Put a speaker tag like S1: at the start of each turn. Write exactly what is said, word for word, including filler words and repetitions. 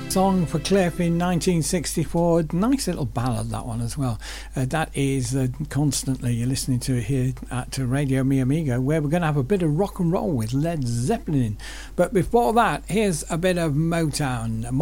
S1: Song for Cliff in nineteen sixty-four. Nice little ballad, that one as well. Uh, that is uh, Constantly. You're listening to it here at uh, Radio Mi Amigo, where we're going to have a bit of rock and roll with Led Zeppelin. But before that, here's a bit of Motown.